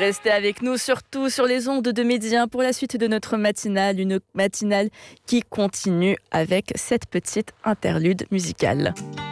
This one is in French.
Restez avec nous, surtout sur les ondes de Midi 1 pour la suite de notre matinale. Une matinale qui continue avec cette petite interlude musicale.